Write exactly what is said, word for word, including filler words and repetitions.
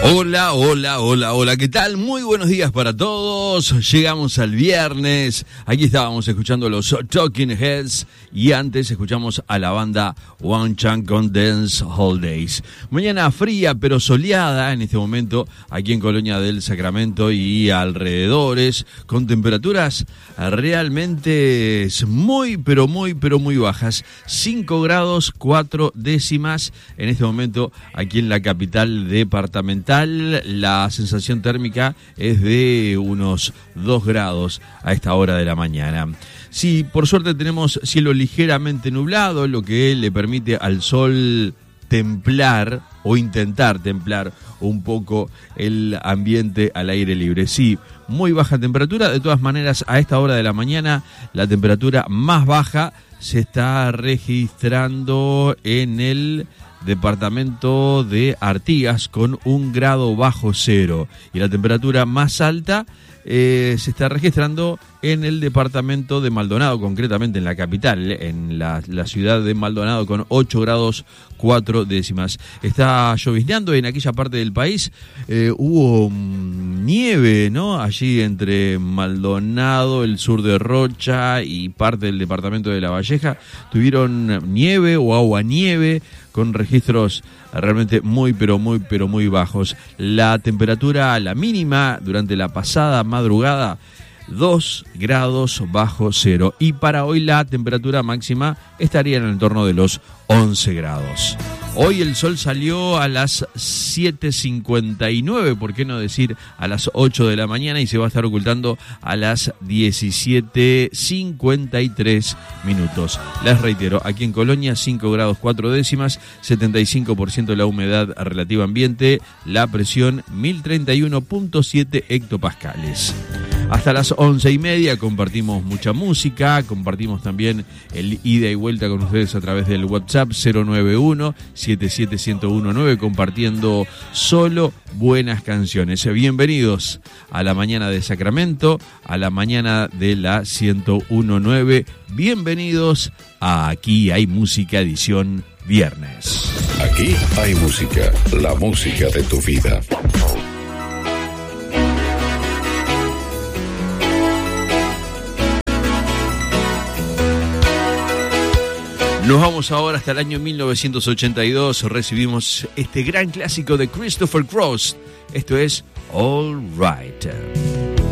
Hola, hola, hola, hola, ¿qué tal? Muy buenos días para todos. Llegamos al viernes. Aquí estábamos escuchando los Talking Heads y antes escuchamos a la banda One Chunk con Dance Holidays. Mañana fría pero soleada en este momento aquí en Colonia del Sacramento y alrededores, con temperaturas realmente muy, pero muy, pero muy bajas. cinco grados, cuatro décimas en este momento aquí en la capital departamental. La sensación térmica es de unos dos grados a esta hora de la mañana. Sí, por suerte tenemos cielo ligeramente nublado, lo que le permite al sol templar o intentar templar un poco el ambiente al aire libre. Sí, muy baja temperatura. De todas maneras, a esta hora de la mañana, la temperatura más baja se está registrando en el departamento de Artigas con un grado bajo cero, y la temperatura más alta eh, se está registrando en el departamento de Maldonado, concretamente en la capital, en la, la ciudad de Maldonado, con ocho grados cuatro décimas. Está llovizneando en aquella parte del país. Eh, hubo nieve, ¿no? Allí entre Maldonado, el sur de Rocha y parte del departamento de La Valleja. Tuvieron nieve o aguanieve con registros realmente muy, pero muy, pero muy bajos. La temperatura, la mínima durante la pasada madrugada, dos grados bajo cero. Y para hoy la temperatura máxima estaría en el entorno de los once grados. Hoy el sol salió a las siete cincuenta y nueve, por qué no decir a las ocho de la mañana, y se va a estar ocultando a las diecisiete cincuenta y tres minutos. Les reitero, aquí en Colonia cinco grados cuatro décimas, setenta y cinco por ciento la humedad relativa ambiente, la presión mil treinta y uno punto siete hectopascales. Hasta las once y media compartimos mucha música, compartimos también el ida y vuelta con ustedes a través del WhatsApp cero nueve uno siete siete uno cero uno nueve, compartiendo solo buenas canciones. Bienvenidos a la mañana de Sacramento, a la mañana de la ciento uno punto nueve. Bienvenidos a Aquí Hay Música, edición viernes. Aquí hay música, la música de tu vida. Nos vamos ahora hasta el año mil novecientos ochenta y dos. Recibimos este gran clásico de Christopher Cross. Esto es All Right.